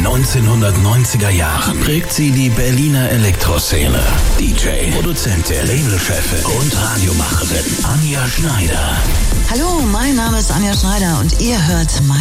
1990er Jahren prägt sie die Berliner Elektroszene. DJ, Produzentin, Labelchefin und Radiomacherin Anja Schneider. Hallo, mein Name ist Anja Schneider und ihr hört mein